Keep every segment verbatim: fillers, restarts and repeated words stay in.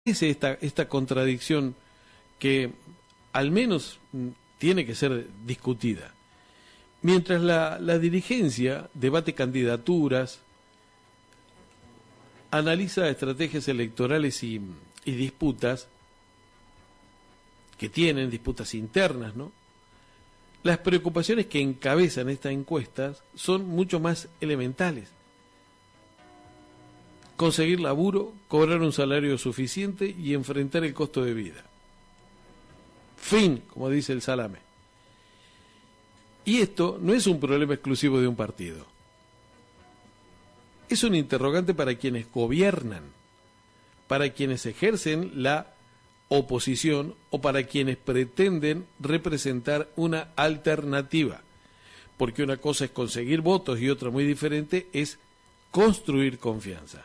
Es esta, esta contradicción que al menos tiene que ser discutida. Mientras la, la dirigencia debate candidaturas, analiza estrategias electorales y, y disputas que tienen, disputas internas, ¿no? Las preocupaciones que encabezan estas encuestas son mucho más elementales. Conseguir laburo, cobrar un salario suficiente y enfrentar el costo de vida. Fin, como dice el salame. Y esto no es un problema exclusivo de un partido. Es un interrogante para quienes gobiernan, para quienes ejercen la oposición o para quienes pretenden representar una alternativa. Porque una cosa es conseguir votos y otra muy diferente es construir confianza.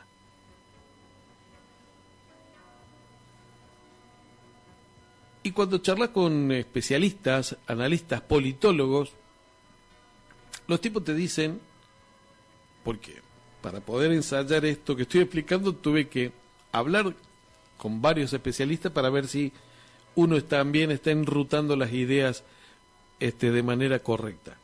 Y cuando charlas con especialistas, analistas, politólogos, los tipos te dicen, porque para poder ensayar esto que estoy explicando tuve que hablar con varios especialistas para ver si uno también está enrutando las ideas este, de manera correcta.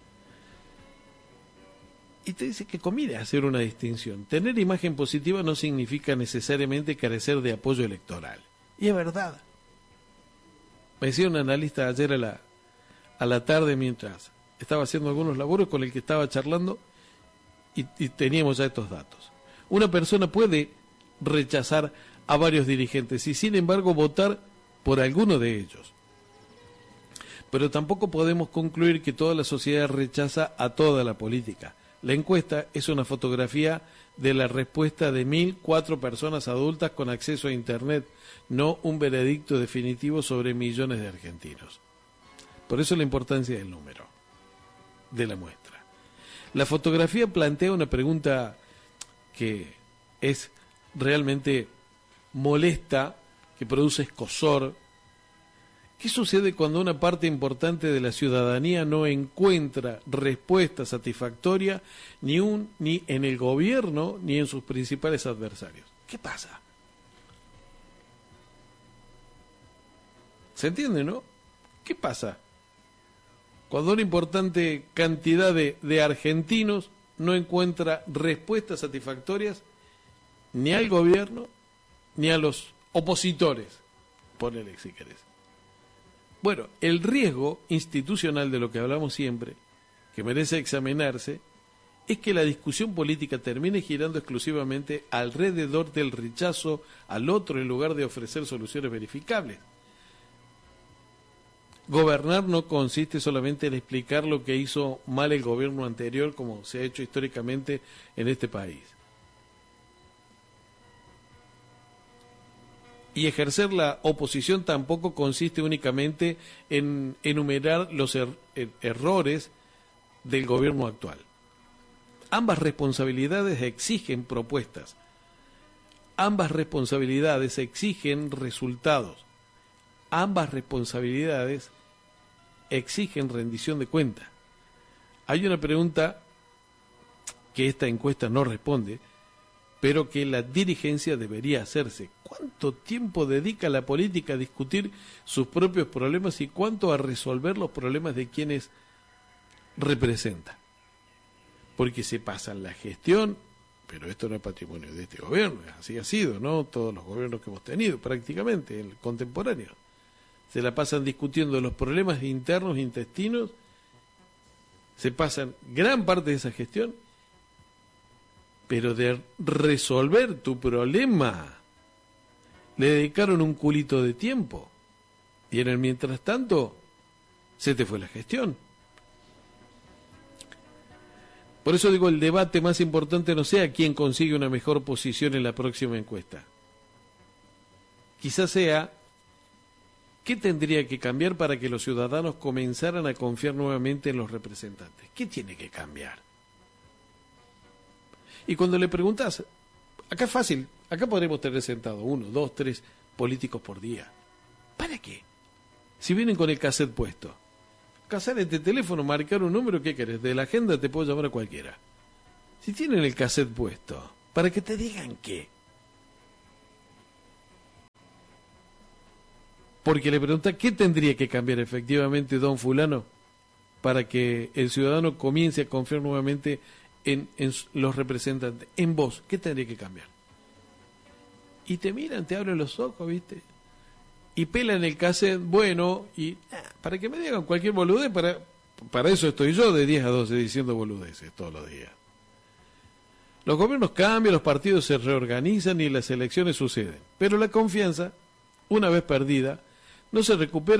Y te dice que conviene hacer una distinción. Tener imagen positiva no significa necesariamente carecer de apoyo electoral. Y es verdad. Me decía un analista ayer a la, a la tarde mientras estaba haciendo algunos laburos con el que estaba charlando y, y teníamos ya estos datos. Una persona puede rechazar a varios dirigentes y sin embargo votar por alguno de ellos. Pero tampoco podemos concluir que toda la sociedad rechaza a toda la política. La encuesta es una fotografía de la respuesta de mil cuatro personas adultas con acceso a Internet, no un veredicto definitivo sobre millones de argentinos. Por eso la importancia del número, de la muestra. La fotografía plantea una pregunta que es realmente molesta, que produce escozor. ¿Qué sucede cuando una parte importante de la ciudadanía no encuentra respuesta satisfactoria ni, un, ni en el gobierno ni en sus principales adversarios? ¿Qué pasa? ¿Se entiende, no? ¿Qué pasa? Cuando una importante cantidad de, de argentinos no encuentra respuestas satisfactorias ni al gobierno ni a los opositores, ponele si querés. Bueno, el riesgo institucional de lo que hablamos siempre, que merece examinarse, es que la discusión política termine girando exclusivamente alrededor del rechazo al otro en lugar de ofrecer soluciones verificables. Gobernar no consiste solamente en explicar lo que hizo mal el gobierno anterior, como se ha hecho históricamente en este país. Y ejercer la oposición tampoco consiste únicamente en enumerar los er- er- errores del gobierno actual. Ambas responsabilidades exigen propuestas. Ambas responsabilidades exigen resultados. Ambas responsabilidades exigen rendición de cuentas. Hay una pregunta que esta encuesta no responde, pero que la dirigencia debería hacerse. ¿Cuánto tiempo dedica la política a discutir sus propios problemas y cuánto a resolver los problemas de quienes representa? Porque se pasan la gestión, pero esto no es patrimonio de este gobierno, así ha sido, ¿no? Todos los gobiernos que hemos tenido, prácticamente, el contemporáneo. Se la pasan discutiendo los problemas internos, intestinos, se pasan gran parte de esa gestión, pero de resolver tu problema le dedicaron un culito de tiempo y en el mientras tanto se te fue la gestión. Por eso digo, el debate más importante no sea quién consigue una mejor posición en la próxima encuesta. Quizás sea qué tendría que cambiar para que los ciudadanos comenzaran a confiar nuevamente en los representantes. ¿Qué tiene que cambiar? Y cuando le preguntas, acá es fácil, acá podremos tener sentado uno, dos, tres políticos por día. ¿Para qué? Si vienen con el cassette puesto. Casar este teléfono, marcar un número, ¿qué querés? De la agenda te puedo llamar a cualquiera. Si tienen el cassette puesto, para que te digan qué. porque le pregunta qué tendría que cambiar efectivamente don fulano para que el ciudadano comience a confiar nuevamente en, en los representantes, en vos, ¿qué tendría que cambiar? Y te miran, te abren los ojos, ¿viste? Y pelan el cassette, bueno, y ah, para que me digan cualquier boludez, para, para eso estoy yo de diez a doce diciendo boludeces todos los días. Los gobiernos cambian, los partidos se reorganizan y las elecciones suceden, pero la confianza, una vez perdida, no se recupera